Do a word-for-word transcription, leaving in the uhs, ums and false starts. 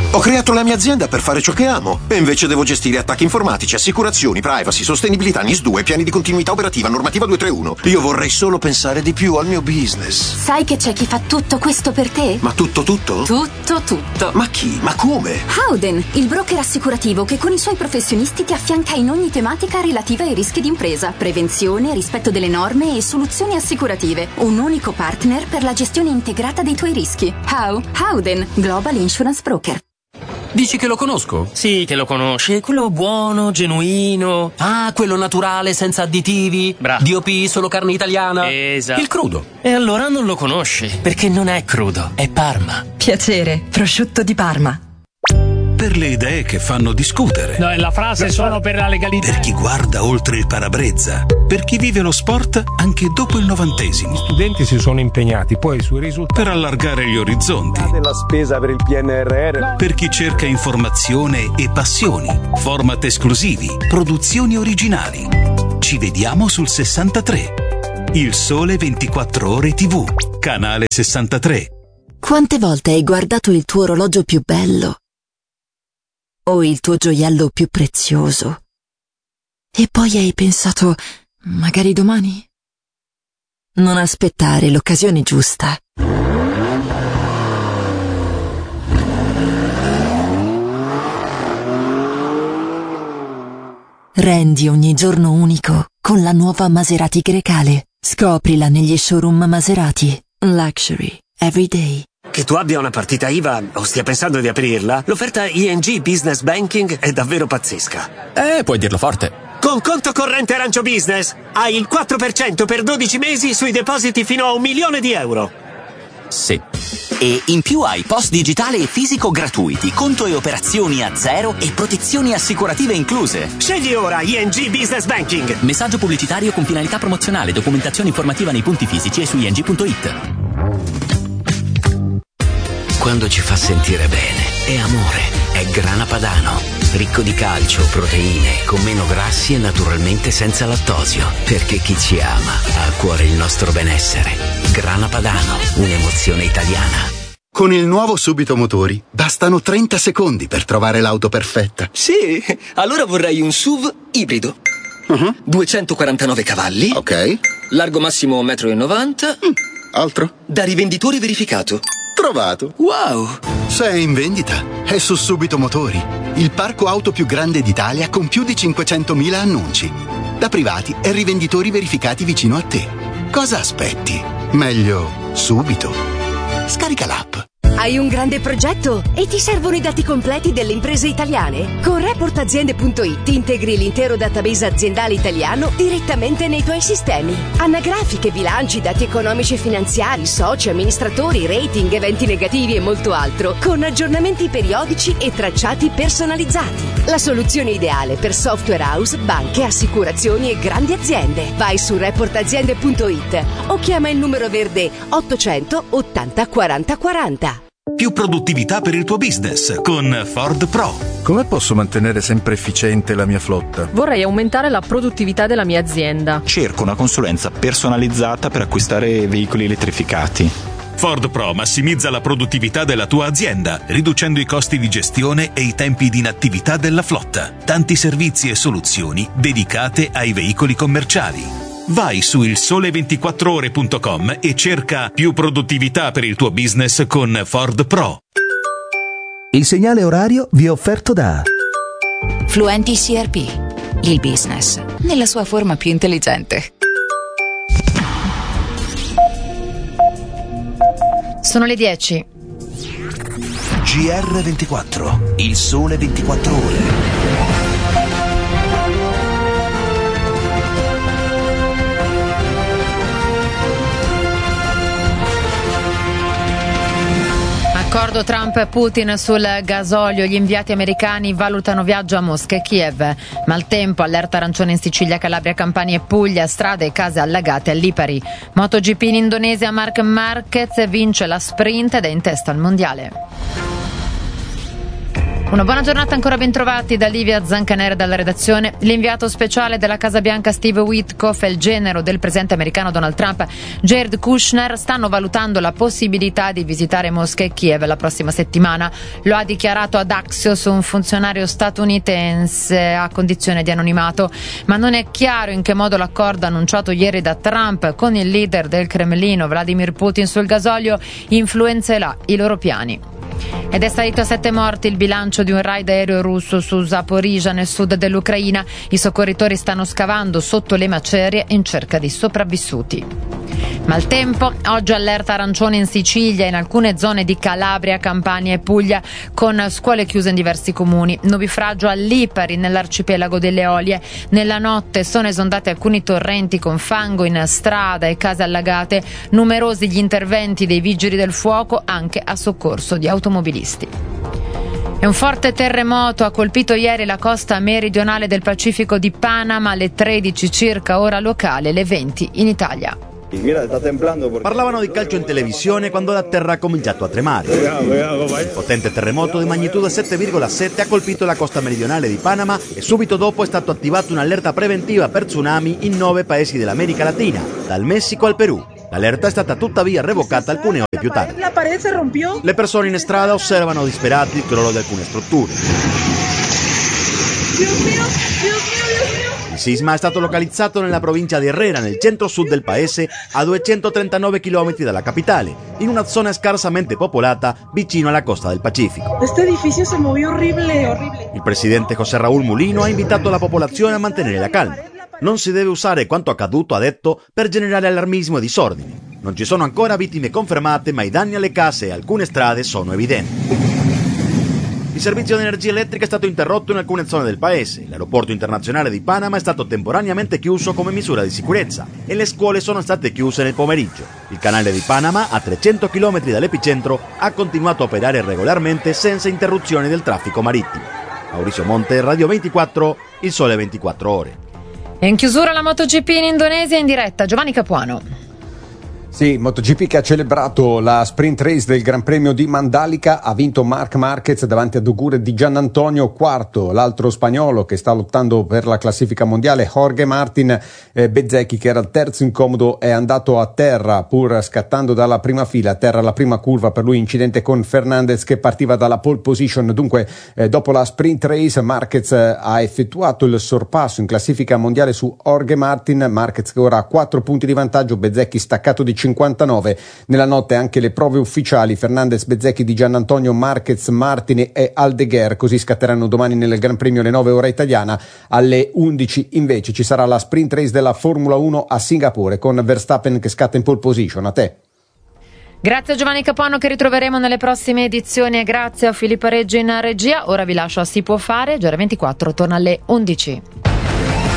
Ho creato la mia azienda per fare ciò che amo e invece devo gestire attacchi informatici, assicurazioni, privacy, sostenibilità, N I S due, piani di continuità operativa, normativa duecentotrentuno. Io vorrei solo pensare di più al mio business. Sai che c'è chi fa tutto questo per te? Ma tutto tutto? Tutto tutto. Ma chi? Ma come? Howden, il broker assicurativo che con i suoi professionisti ti affianca in ogni tematica relativa ai rischi d'impresa, prevenzione, rispetto delle norme e soluzioni assicurative. Un unico partner per la gestione integrata dei tuoi rischi. How? Howden, Global Insurance Broker. Dici che lo conosco? Sì, che lo conosci. Quello buono, genuino. Ah, quello naturale, senza additivi. Bravo. D O P, solo carne italiana. Esatto. Il crudo. E allora non lo conosci, perché non è crudo, è Parma. Piacere, prosciutto di Parma. Per le idee che fanno discutere. No, la frase sono per la legalità. Per chi guarda oltre il parabrezza. Per chi vive lo sport anche dopo il novantesimo. Gli studenti si sono impegnati poi sui risultati. Per allargare gli orizzonti. La spesa per il P N R R. Per chi cerca informazione e passioni. Format esclusivi. Produzioni originali. Ci vediamo sul sessantatré. Il Sole ventiquattro Ore tivù. Canale sessantatré. Quante volte hai guardato il tuo orologio più bello? O il tuo gioiello più prezioso? E poi hai pensato, magari domani? Non aspettare l'occasione giusta. Rendi ogni giorno unico con la nuova Maserati Grecale. Scoprila negli showroom Maserati. Luxury. Every day. Che tu abbia una partita I V A o stia pensando di aprirla, l'offerta I N G Business Banking è davvero pazzesca. Eh, puoi dirlo forte. Con conto corrente Arancio Business hai il quattro per cento per dodici mesi sui depositi fino a un milione di euro. Sì. E in più hai post digitale e fisico gratuiti, conto e operazioni a zero e protezioni assicurative incluse. Scegli ora I N G Business Banking. Messaggio pubblicitario con finalità promozionale, documentazione informativa nei punti fisici e su i n g punto i t. Quando ci fa sentire bene, è amore, è Grana Padano. Ricco di calcio, proteine, con meno grassi e naturalmente senza lattosio. Perché chi ci ama ha a cuore il nostro benessere. Grana Padano, un'emozione italiana. Con il nuovo Subito Motori bastano trenta secondi per trovare l'auto perfetta. Sì, allora vorrei un S U V ibrido. Uh-huh. duecentoquarantanove cavalli. Ok. Largo massimo un metro e novanta. Mm. Altro? Da rivenditori verificato. Trovato. Wow! Se è in vendita, è su Subito Motori, il parco auto più grande d'Italia con più di cinquecentomila annunci. Da privati e rivenditori verificati vicino a te. Cosa aspetti? Meglio subito. Scarica l'app. Hai un grande progetto e ti servono i dati completi delle imprese italiane? Con report aziende punto i t integri l'intero database aziendale italiano direttamente nei tuoi sistemi. Anagrafiche, bilanci, dati economici e finanziari, soci, amministratori, rating, eventi negativi e molto altro, con aggiornamenti periodici e tracciati personalizzati. La soluzione ideale per software house, banche, assicurazioni e grandi aziende. Vai su report aziende punto i t o chiama il numero verde ottocento ottanta quaranta quaranta. Più produttività per il tuo business con Ford Pro. Come posso mantenere sempre efficiente la mia flotta? Vorrei aumentare la produttività della mia azienda. Cerco una consulenza personalizzata per acquistare veicoli elettrificati. Ford Pro massimizza la produttività della tua azienda, riducendo i costi di gestione e i tempi di inattività della flotta. Tanti servizi e soluzioni dedicate ai veicoli commerciali. Vai su il sole ventiquattro ore punto com e cerca più produttività per il tuo business con Ford Pro. Il segnale orario vi è offerto da Fluenti C R P, il business nella sua forma più intelligente. Sono le dieci. G R ventiquattro, il sole ventiquattro ore. Accordo Trump-Putin sul gasolio, gli inviati americani valutano viaggio a Mosca e Kiev. Maltempo, allerta arancione in Sicilia, Calabria, Campania e Puglia, strade e case allagate a Lipari. MotoGP in Indonesia, Marc Marquez vince la sprint ed è in testa al mondiale. Una buona giornata, ancora ben trovati da Livia Zancanera dalla redazione. L'inviato speciale della Casa Bianca Steve Witkoff e il genero del presidente americano Donald Trump Jared Kushner stanno valutando la possibilità di visitare Mosca e Kiev la prossima settimana. Lo ha dichiarato ad Axios un funzionario statunitense a condizione di anonimato, ma non è chiaro in che modo l'accordo annunciato ieri da Trump con il leader del Cremlino Vladimir Putin sul gasolio influenzerà i loro piani. Ed è salito a sette morti il bilancio di un raid aereo russo su Zaporizhzhia nel sud dell'Ucraina. I soccorritori stanno scavando sotto le macerie in cerca di sopravvissuti. Maltempo, oggi allerta arancione in Sicilia e in alcune zone di Calabria, Campania e Puglia, con scuole chiuse in diversi comuni. Nubifragio a Lipari nell'arcipelago delle Eolie. Nella notte sono esondati alcuni torrenti con fango in strada e case allagate. Numerosi gli interventi dei vigili del fuoco anche a soccorso di automobilisti. E un forte terremoto ha colpito ieri la costa meridionale del Pacifico di Panama alle tredici circa ora locale, le venti in Italia. Parlavano di calcio in televisione quando la terra ha cominciato a tremare. Il potente terremoto di magnitudo sette virgola sette ha colpito la costa meridionale di Panama e subito dopo è stato attivato un'allerta preventiva per tsunami in nove paesi dell'America Latina, dal Messico al Perù. L'allerta è stata tuttavia revocata alcune ore più tardi. La parete si rompió. Le persone in strada osservano disperati il crollo di alcune strutture. Dios mio, Dios mio, Dios mio. Il sisma è stato localizzato nella provincia di Herrera, nel centro-sud del paese, a duecentotrentanove chilometri dalla capitale, in una zona scarsamente popolata vicino alla costa del Pacifico. Este edificio se movió horrible, horrible. Il presidente José Raúl Mulino ha invitato la popolazione a mantenere la calma. Non si deve usare quanto accaduto, ha detto, per generare allarmismo e disordini. Non ci sono ancora vittime confermate, ma i danni alle case e alcune strade sono evidenti. Il servizio di energia elettrica è stato interrotto in alcune zone del paese. L'aeroporto internazionale di Panama è stato temporaneamente chiuso come misura di sicurezza e le scuole sono state chiuse nel pomeriggio. Il canale di Panama, a trecento chilometri dall'epicentro, ha continuato a operare regolarmente senza interruzioni del traffico marittimo. Maurizio Monte, Radio ventiquattro, Il Sole ventiquattro Ore. E in chiusura la MotoGP in Indonesia in diretta, Giovanni Capuano. Sì, MotoGP che ha celebrato la sprint race del Gran Premio di Mandalika, ha vinto Marc Marquez davanti ad augure di Giannantonio, quarto l'altro spagnolo che sta lottando per la classifica mondiale, Jorge Martin. eh, Bezzecchi, che era il terzo incomodo, è andato a terra pur scattando dalla prima fila, a terra alla prima curva, per lui incidente con Fernandez che partiva dalla pole position. Dunque eh, dopo la sprint race Marquez eh, ha effettuato il sorpasso in classifica mondiale su Jorge Martin. Marquez che ora ha quattro punti di vantaggio, Bezzecchi staccato di cinquantanove. Nella notte anche le prove ufficiali, Fernandez, Bezzecchi, Di Giannantonio, Marquez, Martin e Aldeguer, così scatteranno domani nel Gran Premio alle nove ora italiana. Alle undici invece ci sarà la sprint race della Formula uno a Singapore con Verstappen che scatta in pole position. A te. Grazie a Giovanni Capuano, che ritroveremo nelle prossime edizioni, e grazie a Filippo Reggi in regia. Ora vi lascio a Si può fare, G R ventiquattro torna alle undici.